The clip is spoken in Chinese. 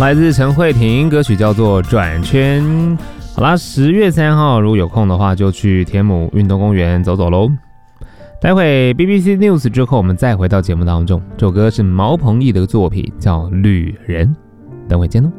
来自陈慧婷，歌曲叫做《转圈》。好啦，10月3号，如果有空的话，就去天母运动公园走走喽。待会 BBC News 之后，我们再回到节目当中。这首歌是毛鹏毅的作品，叫《旅人》。等会见喽。